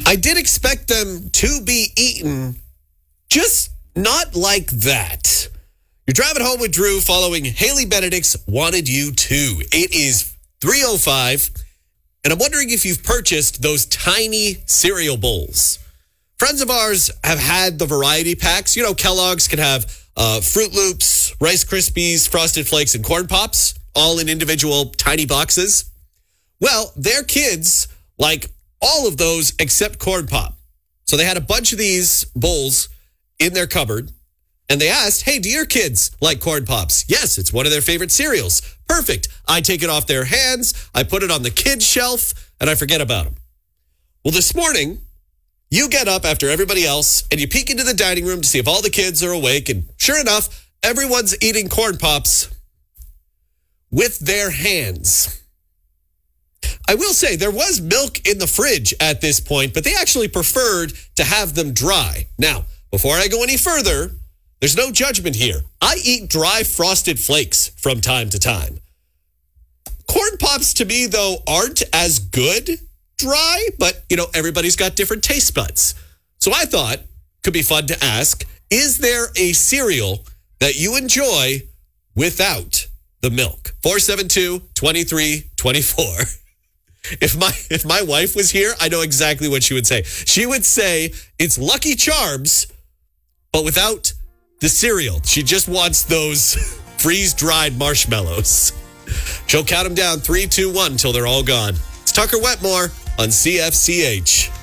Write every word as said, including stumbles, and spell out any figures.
I did expect them to be eaten, just not like that. You're driving home with Drew following Haley Benedict's Wanted You To. It is three oh five, and I'm wondering if you've purchased those tiny cereal bowls. Friends of ours have had the variety packs. You know, Kellogg's can have uh, Fruit Loops, Rice Krispies, Frosted Flakes, and Corn Pops, all in individual tiny boxes. Well, their kids like all of those except Corn Pop. So they had a bunch of these bowls in their cupboard, and they asked, hey, do your kids like Corn Pops? Yes, it's one of their favorite cereals. Perfect. I take it off their hands, I put it on the kids' shelf, and I forget about them. Well, this morning, you get up after everybody else, and you peek into the dining room to see if all the kids are awake, and sure enough, everyone's eating Corn Pops with their hands. I will say there was milk in the fridge at this point, but they actually preferred to have them dry. Now, before I go any further, there's no judgment here. I eat dry Frosted Flakes from time to time. Corn Pops to me, though, aren't as good dry, but, you know, everybody's got different taste buds. So I thought could be fun to ask, is there a cereal that you enjoy without the milk? four seven two, two three two four. If my if my wife was here, I know exactly what she would say. She would say it's Lucky Charms, but without the cereal. She just wants those freeze-dried marshmallows. She'll count them down three, two, one until they're all gone. It's Tucker Wetmore on C F C H.